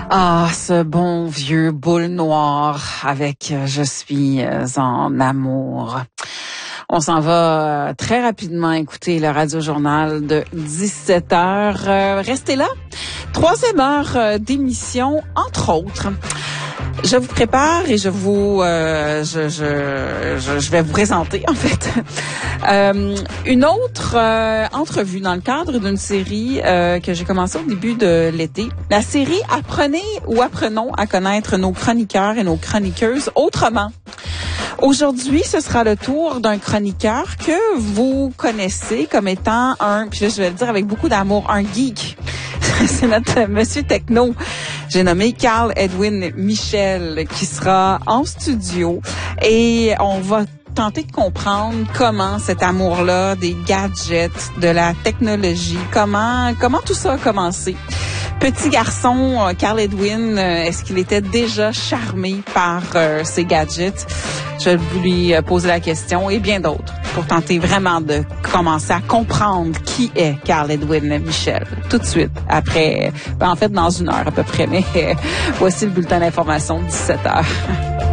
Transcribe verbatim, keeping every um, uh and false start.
Ah, ce bon vieux boule noir avec euh, Je suis euh, en amour. On s'en va euh, très rapidement écouter le Radio-Journal de dix-sept heures. Euh, restez là. Troisième heure euh, d'émission, entre autres. Je vous prépare et je vous, euh, je, je, je, je vais vous présenter en fait euh, une autre euh, entrevue dans le cadre d'une série euh, que j'ai commencé au début de l'été. La série Apprenez ou apprenons à connaître nos chroniqueurs et nos chroniqueuses autrement. Aujourd'hui, ce sera le tour d'un chroniqueur que vous connaissez comme étant un, puis là, je vais le dire avec beaucoup d'amour, un geek. C'est notre monsieur techno. J'ai nommé Carl Edwin Michel qui sera en studio et on va tenter de comprendre comment cet amour-là des gadgets, de la technologie, comment comment tout ça a commencé. Petit garçon, Carl Edwin, est-ce qu'il était déjà charmé par euh, ces gadgets? Je vais lui poser la question et bien d'autres pour tenter vraiment de commencer à comprendre qui est Carl Edwin Michel. Tout de suite, après, ben en fait dans une heure à peu près, mais euh, voici le bulletin d'information de dix-sept heures.